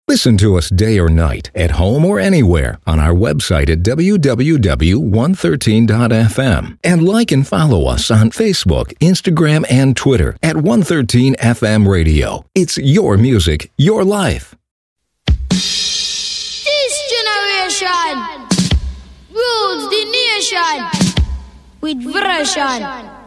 Listen to us day or night, at home or anywhere, on our website at www.113.fm. And like and follow us on Facebook, Instagram, and Twitter at 113FM Radio. It's your music, your life. This generation rules the nation with version.